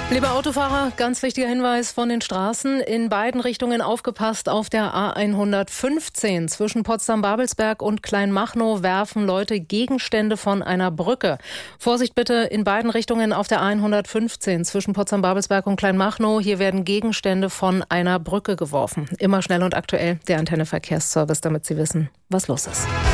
Liebe Autofahrer, ganz wichtiger Hinweis von den Straßen. In beiden Richtungen aufgepasst auf der A115. Zwischen Potsdam-Babelsberg und Kleinmachnow werfen Leute Gegenstände von einer Brücke. Vorsicht bitte in beiden Richtungen auf der A115. Zwischen Potsdam-Babelsberg und Kleinmachnow. Hier werden Gegenstände von einer Brücke geworfen. Immer schnell und aktuell der Antenne Verkehrsservice, damit Sie wissen, was los ist.